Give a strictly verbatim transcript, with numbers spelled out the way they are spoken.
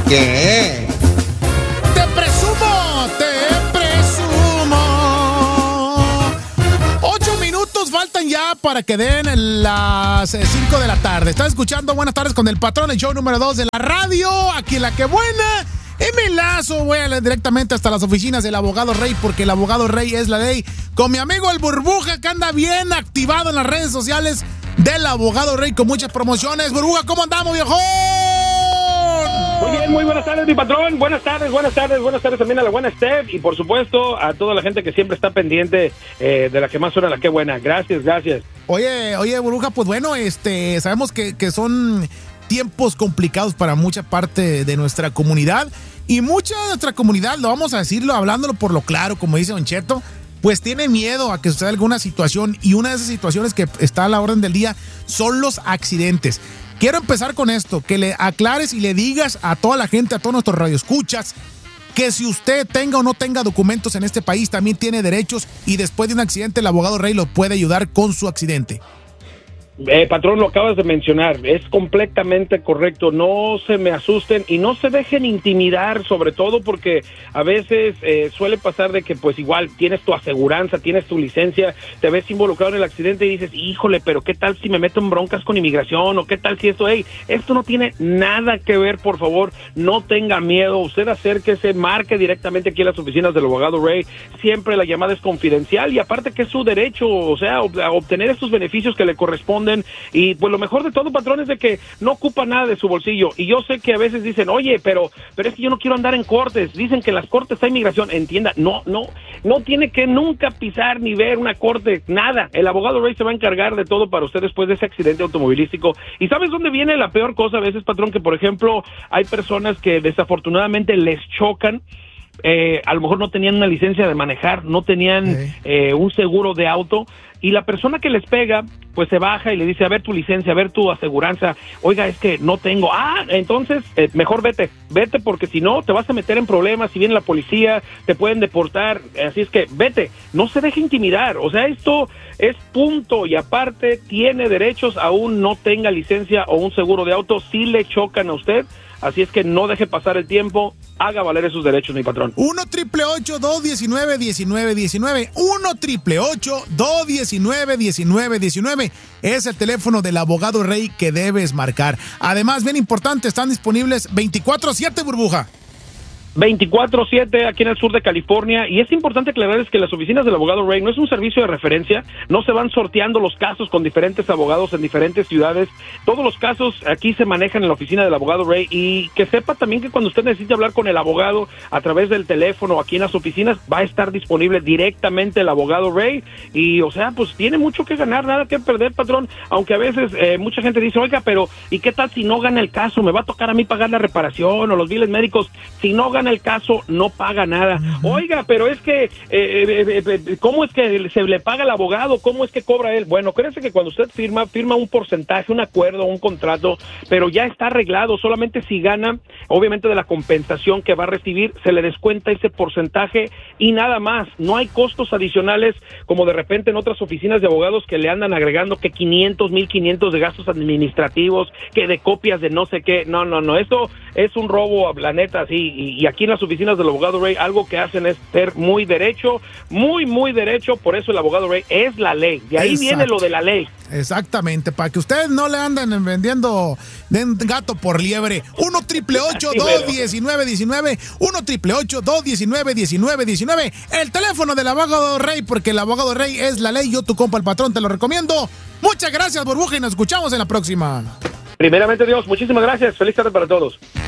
¿Qué? ¡Te presumo! ¡Te presumo! Ocho minutos faltan ya para que den las cinco de la tarde. Estás escuchando Buenas Tardes con el Patrón, el show número dos de la radio. Aquí en La Que Buena. Y me enlazo, voy a ir directamente hasta las oficinas del abogado Rey, porque el abogado Rey es la ley. Con mi amigo el Burbuja, que anda bien activado en las redes sociales del abogado Rey con muchas promociones. Burbuja, ¿cómo andamos, viejón? Muy bien, muy buenas tardes, mi patrón. Buenas tardes, buenas tardes, buenas tardes también a la buena Steph y por supuesto a toda la gente que siempre está pendiente eh, de la que más suena, la que buena. Gracias, gracias. Oye, oye, Burbuja, pues bueno, este, sabemos que, que son tiempos complicados para mucha parte de nuestra comunidad y mucha de nuestra comunidad, lo vamos a decirlo, hablándolo por lo claro, como dice Don Cheto, pues tiene miedo a que suceda alguna situación y una de esas situaciones que está a la orden del día son los accidentes. Quiero empezar con esto, que le aclares y le digas a toda la gente, a todos nuestros radioescuchas, que si usted tenga o no tenga documentos en este país, también tiene derechos y después de un accidente el abogado Rey lo puede ayudar con su accidente. Eh, patrón, lo acabas de mencionar, es completamente correcto, no se me asusten y no se dejen intimidar, sobre todo porque a veces eh, suele pasar de que pues igual tienes tu aseguranza, tienes tu licencia, te ves involucrado en el accidente y dices, híjole, pero qué tal si me meto en broncas con inmigración o qué tal si esto, hey, esto no tiene nada que ver, por favor, no tenga miedo, usted acérquese, marque directamente aquí a las oficinas del abogado Rey, siempre la llamada es confidencial y aparte que es su derecho, o sea, a obtener estos beneficios que le corresponden. Y pues lo mejor de todo, patrón, es de que no ocupa nada de su bolsillo. Y yo sé que a veces dicen, oye, pero pero es que yo no quiero andar en cortes. Dicen que en las cortes hay migración. Entienda, no, no, no tiene que nunca pisar ni ver una corte, nada. El abogado Ray se va a encargar de todo para usted después de ese accidente automovilístico. ¿Y sabes dónde viene la peor cosa a veces, patrón? Que, por ejemplo, hay personas que desafortunadamente les chocan. Eh, a lo mejor no tenían una licencia de manejar, no tenían okay. eh, un seguro de auto y la persona que les pega pues se baja y le dice, a ver tu licencia, a ver tu aseguranza, oiga, es que no tengo, ah, entonces eh, mejor vete, vete porque si no te vas a meter en problemas, si viene la policía te pueden deportar, así es que vete, no se deje intimidar, o sea, esto es punto y aparte tiene derechos aún no tenga licencia o un seguro de auto, si le chocan a usted. Así es que no deje pasar el tiempo, haga valer esos derechos, mi patrón. uno, triple ocho, dos diecinueve, diecinueve diecinueve. uno, triple ocho, dos diecinueve, diecinueve diecinueve. Es el teléfono del abogado Rey que debes marcar. Además, bien importante, están disponibles veinticuatro siete, Burbuja. veinticuatro siete aquí en el sur de California y es importante aclararles que las oficinas del abogado Ray no es un servicio de referencia, no se van sorteando los casos con diferentes abogados en diferentes ciudades, todos los casos aquí se manejan en la oficina del abogado Ray y que sepa también que cuando usted necesite hablar con el abogado a través del teléfono aquí en las oficinas va a estar disponible directamente el abogado Ray y o sea pues tiene mucho que ganar, nada que perder, patrón, aunque a veces eh, mucha gente dice, oiga, pero ¿y qué tal si no gana el caso? ¿Me va a tocar a mí pagar la reparación o los biles médicos? Si no gana el caso, no paga nada. Uh-huh. Oiga, pero es que, eh, eh, eh, ¿cómo es que se le paga al abogado? ¿Cómo es que cobra él? Bueno, créanse que cuando usted firma, firma un porcentaje, un acuerdo, un contrato, pero ya está arreglado. Solamente si gana, obviamente de la compensación que va a recibir, se le descuenta ese porcentaje y nada más. No hay costos adicionales, como de repente en otras oficinas de abogados que le andan agregando que quinientos, mil quinientos de gastos administrativos, que de copias de no sé qué. No, no, no. Eso es un robo, la neta, sí. Y, y aquí en las oficinas del abogado Ray algo que hacen es ser muy derecho, muy, muy derecho, por eso el abogado Ray es la ley, de ahí Exacto. viene lo de la ley. Exactamente, para que ustedes no le anden vendiendo gato por liebre. uno, triple ocho, dos diecinueve, diecinueve, uno, triple ocho, dos diecinueve, diecinueve, diecinueve, el teléfono del abogado Ray, porque el abogado Ray es la ley, yo tu compa el patrón te lo recomiendo. Muchas gracias, Burbuja, y nos escuchamos en la próxima. Primeramente Dios, muchísimas gracias, feliz tarde para todos.